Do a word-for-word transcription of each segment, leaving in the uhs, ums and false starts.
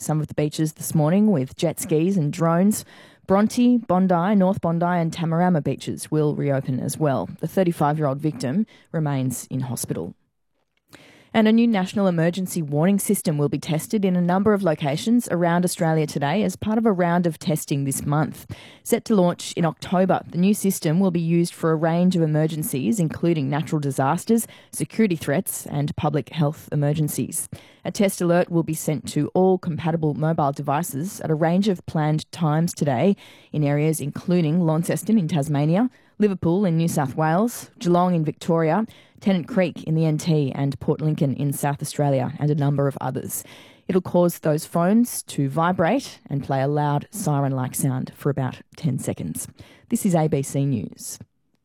some of the beaches this morning with jet skis and drones. Bronte, Bondi, North Bondi and Tamarama beaches will reopen as well. The thirty-five-year-old victim remains in hospital. And a new national emergency warning system will be tested in a number of locations around Australia today as part of a round of testing this month. Set to launch in October, the new system will be used for a range of emergencies, including natural disasters, security threats and public health emergencies. A test alert will be sent to all compatible mobile devices at a range of planned times today in areas including Launceston in Tasmania, Liverpool in New South Wales, Geelong in Victoria, Tennant Creek in the N T and Port Lincoln in South Australia and a number of others. It'll cause those phones to vibrate and play a loud siren-like sound for about ten seconds. This is A B C News.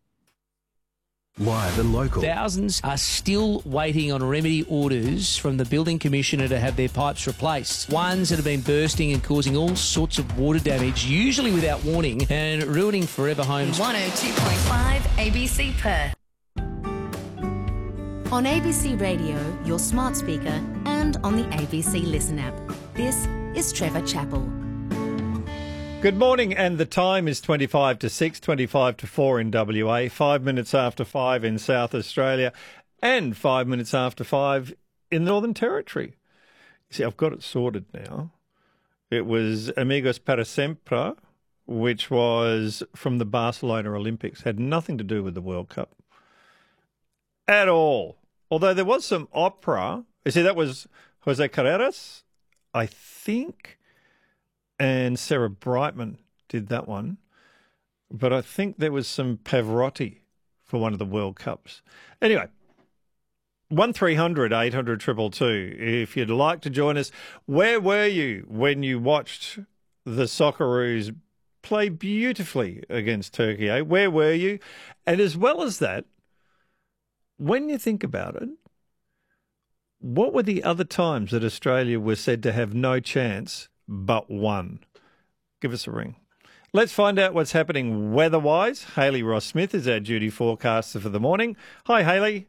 Live and local. Thousands are still waiting on remedy orders from the Building Commissioner to have their pipes replaced. Ones that have been bursting and causing all sorts of water damage, usually without warning, and ruining forever homes. one oh two point five A B C Perth. On A B C Radio, your smart speaker, and on the A B C Listen app. This is Trevor Chappell. Good morning, and the time is twenty-five to six, twenty-five to four in W A, five minutes after five in South Australia, and five minutes after five in the Northern Territory. See, I've got it sorted now. It was Amigos para Sempre, which was from the Barcelona Olympics. Had nothing to do with the World Cup at all. Although there was some opera. You see, that was Jose Carreras, I think, and Sarah Brightman did that one. But I think there was some Pavarotti for one of the World Cups. Anyway, one three hundred eight hundred two two two. If you'd like to join us, where were you when you watched the Socceroos play beautifully against Turkey? Eh? Where were you? And as well as that, when you think about it, what were the other times that Australia was said to have no chance but one? Give us a ring. Let's find out what's happening weather-wise. Hayley Ross-Smith is our duty forecaster for the morning. Hi, Hayley.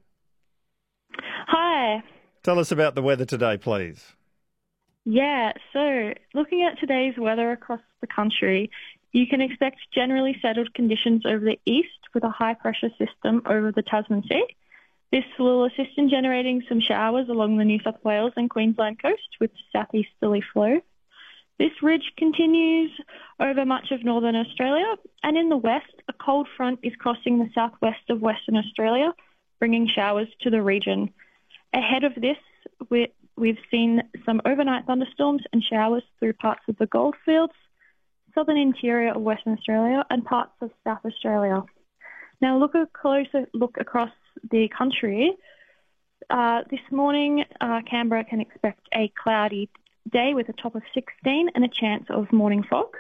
Hi. Tell us about the weather today, please. Yeah, so looking at today's weather across the country, you can expect generally settled conditions over the east with a high-pressure system over the Tasman Sea. This will assist in generating some showers along the New South Wales and Queensland coast with southeasterly flow. This ridge continues over much of northern Australia, and in the west, a cold front is crossing the southwest of Western Australia, bringing showers to the region. Ahead of this, we've seen some overnight thunderstorms and showers through parts of the Goldfields, southern interior of Western Australia, and parts of South Australia. Now, look a closer look across the country. Uh, this morning, uh, Canberra can expect a cloudy day with a top of sixteen and a chance of morning fog.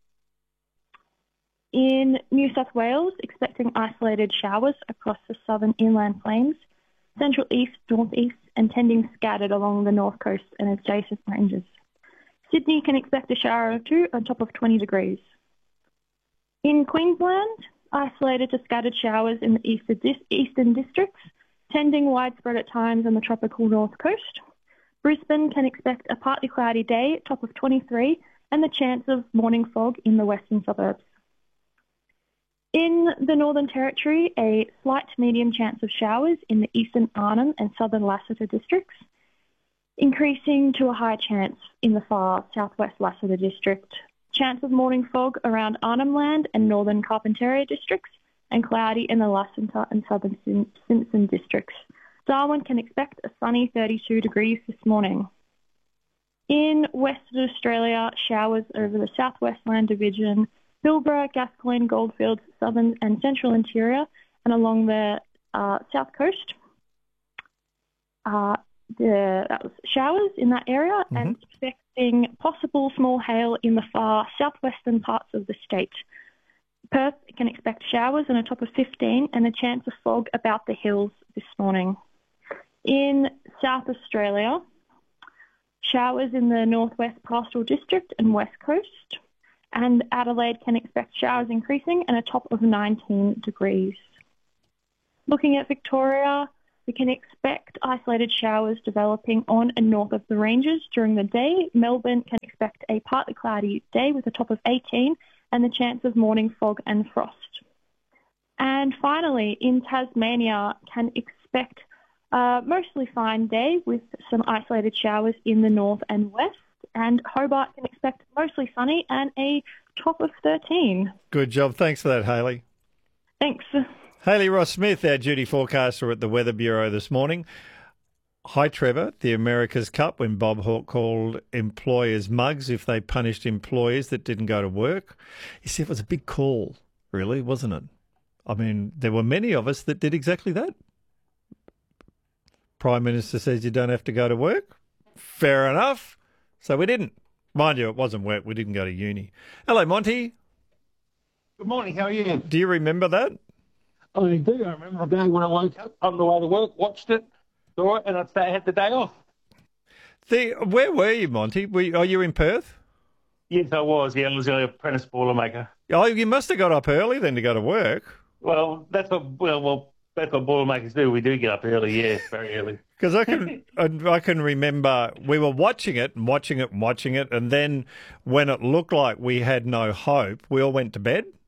In New South Wales, expecting isolated showers across the southern inland plains, central east, northeast, and tending scattered along the north coast and adjacent ranges. Sydney can expect a shower or two on top of twenty degrees. In Queensland, isolated to scattered showers in the eastern, eastern districts, tending widespread at times on the tropical north coast. Brisbane can expect a partly cloudy day, top of twenty-three, and the chance of morning fog in the western suburbs. In the Northern Territory, a slight to medium chance of showers in the eastern Arnhem and southern Lassiter districts, increasing to a high chance in the far southwest Lassiter district. Chance of morning fog around Arnhem Land and northern Carpentaria districts, and cloudy in the Lassiter and southern Simpson districts. Darwin can expect a sunny thirty-two degrees this morning. In Western Australia, showers over the southwest land division, Pilbara, Gascoyne, Goldfields, southern and central interior, and along the uh, south coast. Uh, the, that was showers in that area, mm-hmm. and expecting possible small hail in the far southwestern parts of the state. Perth can expect showers and a top of fifteen and a chance of fog about the hills this morning. In South Australia, showers in the northwest pastoral district and west coast, and Adelaide can expect showers increasing and a top of nineteen degrees. Looking at Victoria, we can expect isolated showers developing on and north of the ranges during the day. Melbourne can expect a partly cloudy day with a top of eighteen and the chance of morning fog and frost. And finally, in Tasmania, can expect a mostly fine day with some isolated showers in the north and west. And Hobart can expect mostly sunny and a top of thirteen. Good job. Thanks for that, Hayley. Thanks. Hayley Ross-Smith, our duty forecaster at the Weather Bureau this morning. Hi, Trevor. The America's Cup, when Bob Hawke called employers mugs if they punished employees that didn't go to work. You see, it was a big call, really, wasn't it? I mean, there were many of us that did exactly that. Prime Minister says you don't have to go to work. Fair enough. So we didn't. Mind you, it wasn't work. We didn't go to uni. Hello, Monty. Good morning. How are you? Do you remember that? I do. I remember the day when I woke up on the way to work, watched it, saw it, and I had the day off. The, where were you, Monty? Were you, are you in Perth? Yes, I was. Yeah, I was an apprentice boilermaker. Oh, you must have got up early then to go to work. Well, that's what well, well, that's what boilermakers do. We do get up early, yeah, very early. Because I can, I can remember we were watching it and watching it and watching it, and then when it looked like we had no hope, we all went to bed.